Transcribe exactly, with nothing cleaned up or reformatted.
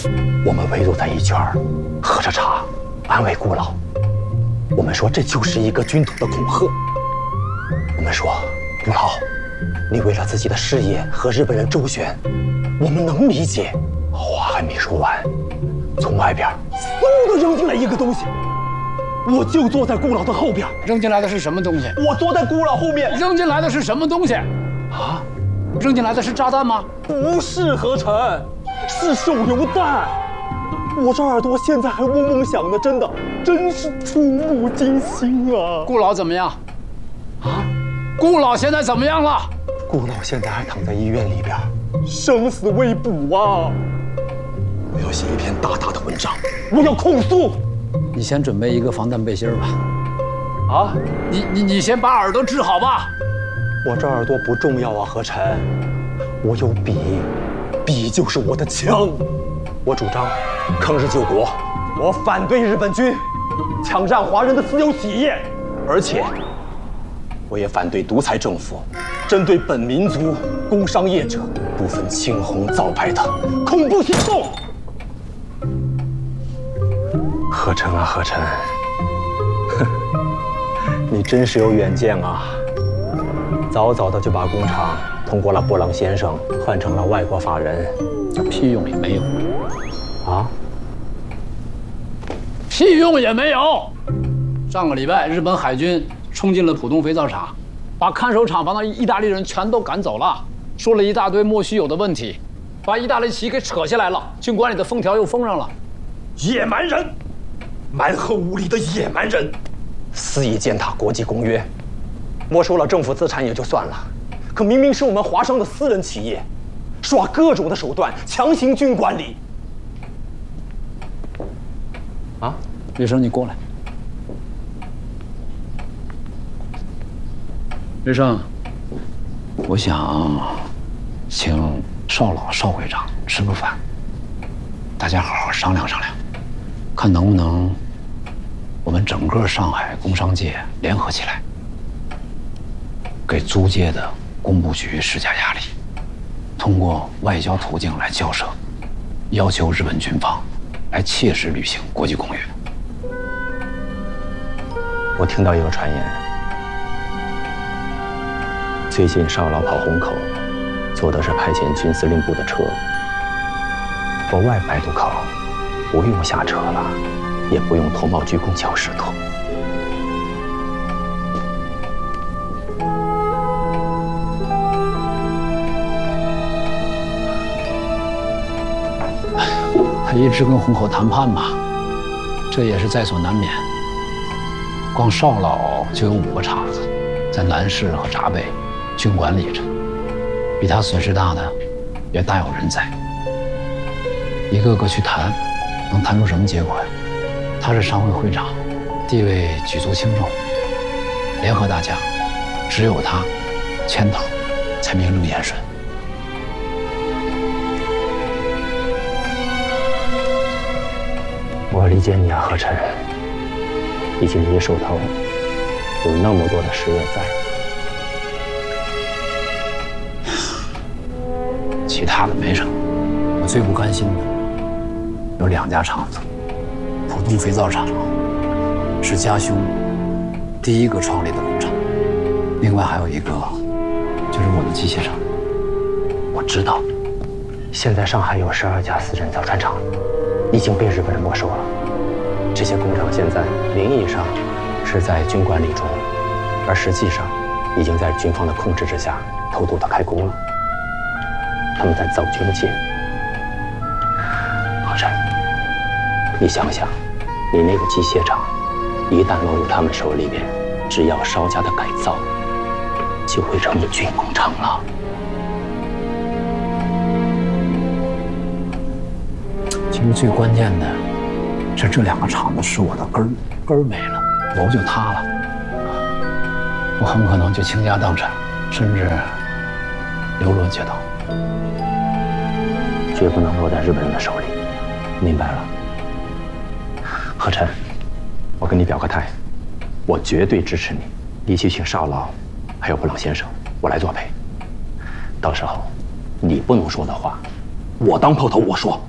我们围坐在一圈，喝着茶，安慰顾老。我们说这就是一个军统的恐吓。我们说，顾老，你为了自己的事业和日本人周旋，我们能理解。话还没说完，从外边嗖的扔进来一个东西，我就坐在顾老的后边。 扔进来的是什么东西？ 我坐在顾老后面。 扔进来的是什么东西？ 啊？ 扔进来的是炸弹吗？ 不是，何晨，是手榴弹。我这耳朵现在还嗡嗡响呢，真的，真是触目惊心啊！ 顾老怎么样？啊？顾老现在怎么样了？ 顾老现在还躺在医院里边，生死未卜啊！我要写一篇大大的文章，我要控诉。 你先准备一个防弹背心吧。 啊？ 你你你先把耳朵治好吧。 我这耳朵不重要啊，何晨，我有笔，笔就是我的枪。我主张抗日救国，我反对日本军抢占华人的私有企业，而且我也反对独裁政府针对本民族工商业者不分青红皂白的恐怖行动。何晨啊，何晨，你真是有远见啊！早早的就把工厂通过了布朗先生换成了外国法人， 屁用也没有。 啊？ 屁用也没有！上个礼拜，日本海军冲进了浦东肥皂厂，把看守厂房的意大利人全都赶走了，说了一大堆莫须有的问题，把意大利旗给扯下来了，军管里的封条又封上了。 野蛮人，蛮横无理的野蛮人，肆意践踏国际公约，没收了政府资产也就算了，可明明是我们华商的私人企业，耍各种的手段强行军管理。啊， 李生，你过来。李生，我想请邵老邵会长吃个饭，大家好好商量商量，看能不能我们整个上海工商界联合起来，给租界的工部局施加压力，通过外交途径来交涉，要求日本军方来切实履行国际公约。 我听到一个传言，最近邵老跑虹口，坐的是派遣军司令部的车。国外白渡口不用下车了，也不用脱帽鞠躬敲石头。 他一直跟虹口谈判嘛，这也是在所难免。光邵老就有五个厂子，在南市和闸北军管理着，比他损失大的也大有人在。一个个去谈，能谈出什么结果呀？他是商会会长，地位举足轻重，联合大家，只有他牵头，才名正言顺。 我理解你啊，何晨。毕竟你手头有那么多的事业在。 其他的没什么，我最不甘心的有两家厂子，浦东肥皂厂是家兄第一个创立的工厂，另外还有一个就是我的机械厂。 我知道，现在上海有十二家私人造船厂，已经被日本人没收了。这些工厂现在名义上是在军管理中，而实际上已经在军方的控制之下偷偷的开工了。他们在造军界。何晨，你想想，你那个机械厂一旦落入他们手里边，只要稍加的改造，就会成军工厂了。 其实最关键的是，这两个厂子是我的根儿，根儿没了，楼就塌了，我很可能就倾家荡产，甚至流落街头。 绝不能落在日本人的手里，明白了？何晨，我跟你表个态，我绝对支持你，你去请邵老，还有布朗先生，我来作陪。到时候，你不能说的话，我当炮头我说。